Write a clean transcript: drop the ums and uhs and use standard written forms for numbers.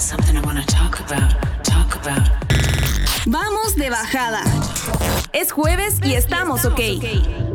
Vamos de bajada. Es jueves y estamos ok.